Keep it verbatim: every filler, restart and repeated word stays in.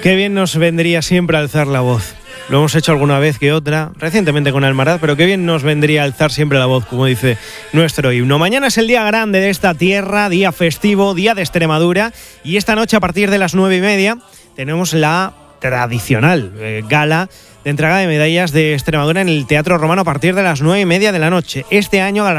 Qué bien nos vendría siempre alzar la voz. Lo hemos hecho alguna vez que otra, recientemente con Almaraz, pero qué bien nos vendría alzar siempre la voz, como dice nuestro himno. Mañana es el día grande de esta tierra, día festivo, día de Extremadura, y esta noche a partir de las nueve y media tenemos la tradicional eh, gala de entrega de medallas de Extremadura en el Teatro Romano a partir de las nueve y media de la noche. Este año